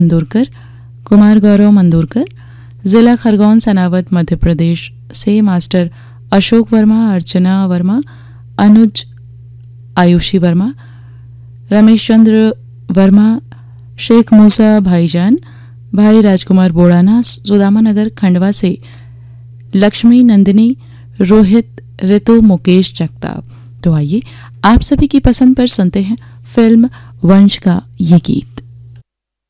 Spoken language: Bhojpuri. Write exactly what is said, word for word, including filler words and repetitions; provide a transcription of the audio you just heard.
मंदुरकर, कुमार गौरव मंदुरकर, जिला खरगोन सनावत मध्य प्रदेश से मास्टर अशोक वर्मा, अर्चना वर्मा, अनुज आयुषी वर्मा, रमेश चंद्र वर्मा, शेख मूसा भाईजान, भाई राजकुमार बोड़ाना, सुदामा नगर खंडवा से लक्ष्मी नंदिनी, रोहित, ऋतु, मुकेश जगताप। तो आइए आप सभी की पसंद पर सुनते हैं फिल्म वंश का ये गीत।